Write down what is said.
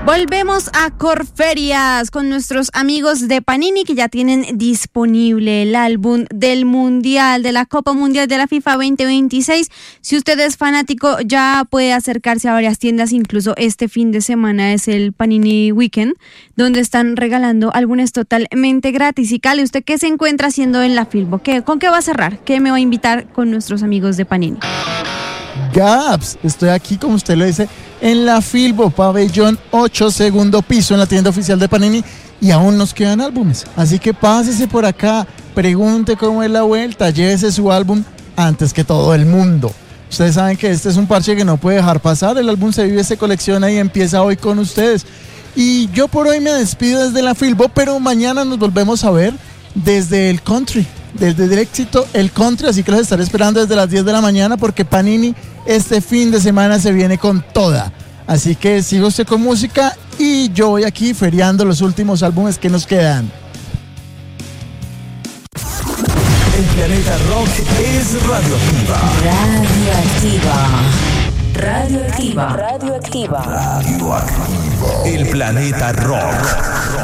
Volvemos a Corferias con nuestros amigos de Panini, que ya tienen disponible el álbum del Mundial, de la Copa Mundial de la FIFA 2026. Si usted es fanático, ya puede acercarse a varias tiendas. Incluso este fin de semana es el Panini Weekend, donde están regalando álbumes totalmente gratis. Y Cale, ¿usted qué se encuentra haciendo en la Filbo? ¿Con qué va a cerrar? ¿Qué me va a invitar con nuestros amigos de Panini? Gaps, estoy aquí, como usted lo dice, en la Filbo, pabellón 8, segundo piso, en la tienda oficial de Panini, y aún nos quedan álbumes. Así que pásese por acá, pregunte cómo es la vuelta, llévese su álbum antes que todo el mundo. Ustedes saben que este es un parche que no puede dejar pasar. El álbum se vive, se colecciona y empieza hoy con ustedes. Y yo por hoy me despido desde la Filbo, pero mañana nos volvemos a ver desde el country, desde el éxito el country, así que los estaré esperando desde las 10 de la mañana, porque Panini este fin de semana se viene con toda. Así que siga usted con música y yo voy aquí feriando los últimos álbumes que nos quedan. El Planeta Rock es radioactiva. Radioactiva. El Planeta Rock.